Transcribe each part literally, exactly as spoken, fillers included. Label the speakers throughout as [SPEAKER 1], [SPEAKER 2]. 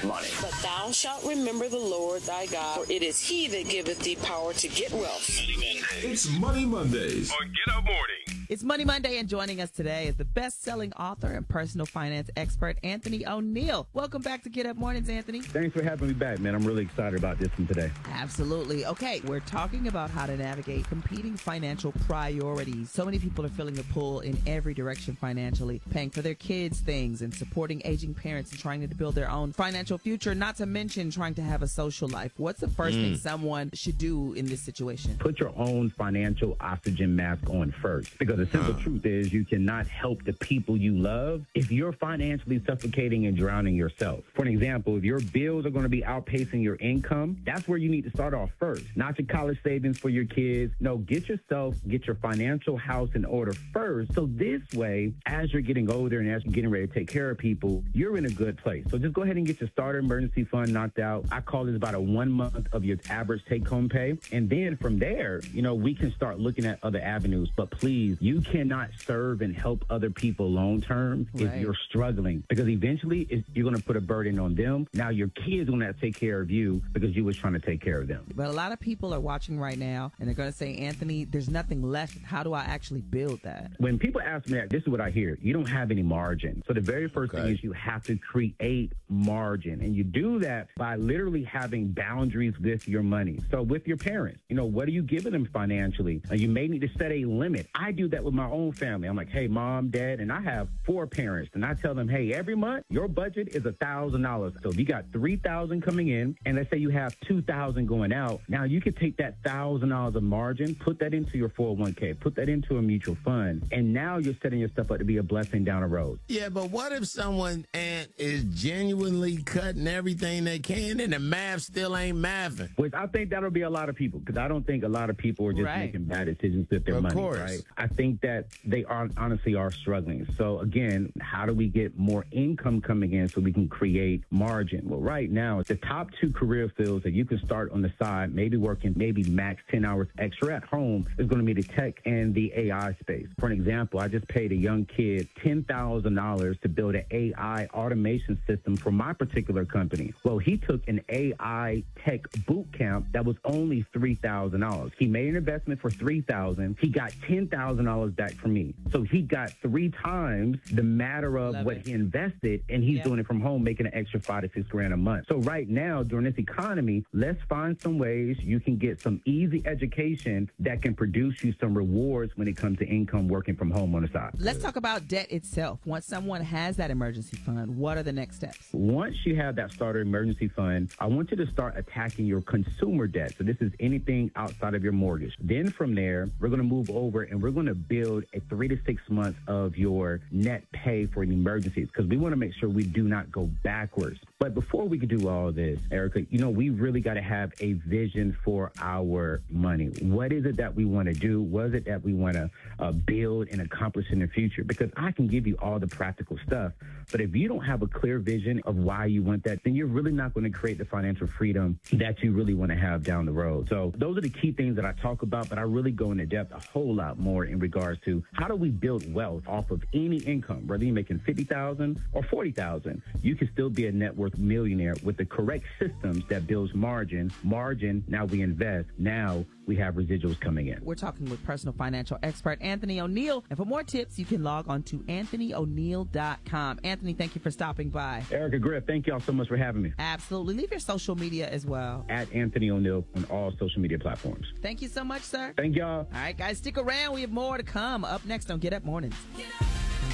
[SPEAKER 1] money.
[SPEAKER 2] But thou shalt remember the Lord thy God, for it is he that giveth thee power to get wealth.
[SPEAKER 3] It's Money Mondays
[SPEAKER 4] on Get Up Morning.
[SPEAKER 5] It's Money Monday, and joining us today is the best-selling author and personal finance expert, Anthony O'Neal. Welcome back to Get Up Mornings, Anthony.
[SPEAKER 6] Thanks for having me back, man. I'm really excited about this one today.
[SPEAKER 5] Absolutely. Okay, we're talking about how to navigate competing financial priorities. So many people are feeling the pull in every direction financially, paying for their kids' things and supporting aging parents and trying to build their own financial future, not to mention trying to have a social life. What's the first mm. thing someone should do in this situation?
[SPEAKER 6] Put your own financial oxygen mask on first, because the simple uh. truth is you cannot help the people you love if you're financially suffocating and drowning yourself. For an example, if your bills are going to be outpacing your income, that's where you need to start off first. Not your college savings for your kids. No, get yourself, get your financial house in order first. So this way, as you're getting older and as you're getting ready to take care of people, you're in a good place. So just go ahead and get your starter emergency fund knocked out. I call this about a one month of your average take-home pay. And then from there, you know, we can start looking at other avenues. But please, you cannot serve and help other people long-term right. if you're struggling, because eventually it, you're going to put a burden on them. Now your kids are going to have to take care of you because you was trying to take care of them.
[SPEAKER 5] But a lot of people are watching right now and they're going to say, Anthony, there's nothing left. How do I actually build that?
[SPEAKER 6] When people ask me that, this is what I hear. You don't have any margin. So the very first okay. thing is you have to create margin. And you do that by literally having boundaries with your money. So with your parents, you know, what are you giving them financially? Uh, you may need to set a limit. I do that with my own family. I'm like, hey, mom, dad, and I have four parents. And I tell them, hey, every month your budget is a thousand dollars. So if you got three thousand coming in, and let's say you have two thousand going out, now you could take that thousand dollars of margin, put that into your four oh one k, put that into a mutual fund, and now you're setting yourself up to be a blessing down the road.
[SPEAKER 7] Yeah, but what if someone, Aunt, is genuinely cutting everything they can and the math still ain't mathing?
[SPEAKER 6] Which I think that'll be a lot of people, because I don't think a lot of people are just right. making bad decisions with their
[SPEAKER 7] of
[SPEAKER 6] money,
[SPEAKER 7] course.
[SPEAKER 6] right? I think that they are honestly are struggling. So again, how do we get more income coming in so we can create margin? Well, right now, the top two career fields that you can start on the side, maybe working maybe max ten hours extra at home, is going to be the tech and the A I space. For an example, I just paid a young kid ten thousand dollars to build an A I automation system for my particular company. Well, he took an A I tech boot camp that was only three thousand dollars. He made an investment for three thousand dollars. He got ten thousand dollars back from me. So he got three times the matter of Love what it. he invested, and he's yeah. doing it from home, making an extra five to six grand a month. So right now, during this economy, let's find some ways you can get some easy education that can produce you some rewards when it comes to income working from home on the side.
[SPEAKER 5] Let's talk about debt itself. Once someone has that emergency fund, what are the next steps?
[SPEAKER 6] Once you have that starter emergency fund, I want you to start attacking your consumer debt. So this is anything outside of your mortgage. Then from there, we're going to move over and we're going to build a three to six months of your net pay for emergencies, because we want to make sure we do not go backwards. But before we can do all this, Erica, you know, we really got to have a vision for our money. What is it that we want to do? What is it that we want to uh, build and accomplish in the future? Because I can give you all the practical stuff, but if you don't have a clear vision of why you want that, then you're really not going to create the financial freedom that you really want to have down the road. So those are the key things that I talk about, but I really go into depth a whole lot more in regards to how do we build wealth off of any income, whether you're making fifty thousand dollars or forty thousand dollars. You can still be a net worth millionaire with the correct systems that builds margin. Margin, now we invest. Now we have residuals coming in.
[SPEAKER 5] We're talking with personal financial expert Anthony O'Neal. And for more tips, you can log on to anthony o'neal dot com. Anthony, thank you for stopping by.
[SPEAKER 6] Erica Griff, thank y'all so much for having me.
[SPEAKER 5] Absolutely. Leave your social media as well.
[SPEAKER 6] At Anthony O'Neal on all social media platforms.
[SPEAKER 5] Thank you so much, sir.
[SPEAKER 6] Thank y'all.
[SPEAKER 5] All right, guys, stick around. We have more to come. Up next on Get Up Mornings. Get up.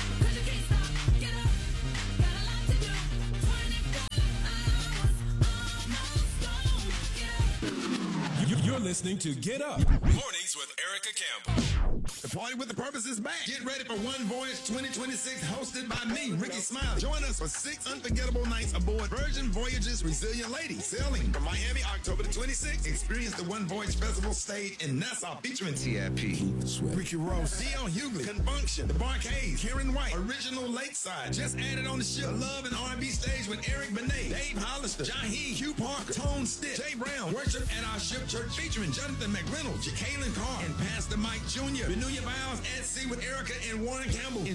[SPEAKER 3] You're listening to Get Up Mornings with Erica Campbell.
[SPEAKER 4] The Party with the Purpose is back. Get ready for One Voyage twenty twenty-six, hosted by me, Ricky Smiley. Join us for six unforgettable nights aboard Virgin Voyages Resilient Lady, sailing from Miami October the twenty-sixth. Experience the One Voyage Festival stage in Nassau, featuring T I P, Ricky Rose, Dion Hughley, Confunction, The Barcades, Karen White, Original Lakeside, just added on the ship, the Love and R and B stage with Eric Benet, Dave Hollister, Jaheed, Hugh Parker, Tone Stitch, Jay Brown, Worship at Our Ship Church, featuring Jonathan McReynolds, Jacqueline Carr, and Pastor Mike Junior Renew your vows at sea with Erica and Warren Campbell in